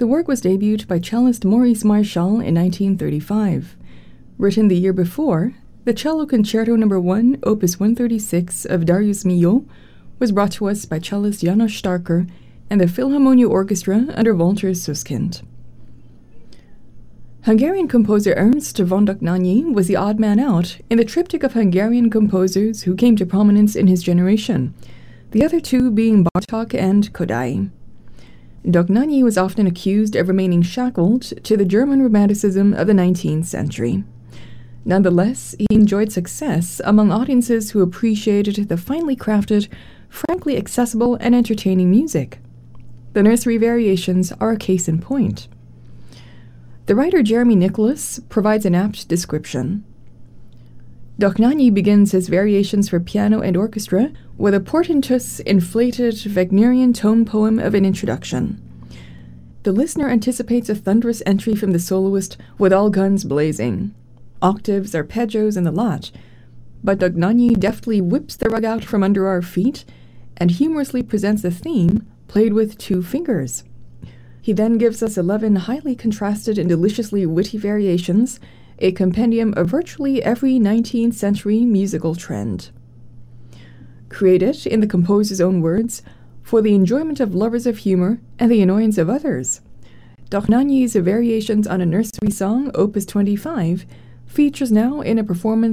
The work was debuted by cellist Maurice Marchal in 1935. Written the year before, the Cello Concerto No. 1, Opus 136 of Darius Milhaud was brought to us by cellist János Starker and the Philharmonia Orchestra under Walter Susskind. Hungarian composer Ernst von Dohnányi was the odd man out in the triptych of Hungarian composers who came to prominence in his generation, the other two being Bartók and Kodály. Dohnányi was often accused of remaining shackled to the German Romanticism of the 19th century. Nonetheless, he enjoyed success among audiences who appreciated the finely crafted, frankly accessible and entertaining music. The nursery variations are a case in point. The writer Jeremy Nicholas provides an apt description. Dohnányi begins his variations for piano and orchestra with a portentous, inflated Wagnerian tone poem of an introduction. The listener anticipates a thunderous entry from the soloist with all guns blazing, octaves, arpeggios, and the lot, but Dohnányi deftly whips the rug out from under our feet and humorously presents the theme played with 2 fingers. He then gives us 11 highly contrasted and deliciously witty variations, a compendium of virtually every 19th century musical trend. Created, in the composer's own words, for the enjoyment of lovers of humor and the annoyance of others, Dohnányi's Variations on a Nursery Song, Opus 25, features now in a performance